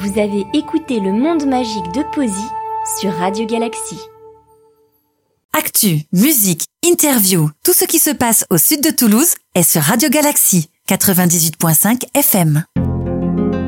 Vous avez écouté Le Monde Magique de Pozy sur Radio Galaxy. Actu, musique, interview, tout ce qui se passe au sud de Toulouse est sur Radio Galaxy, 98.5 FM.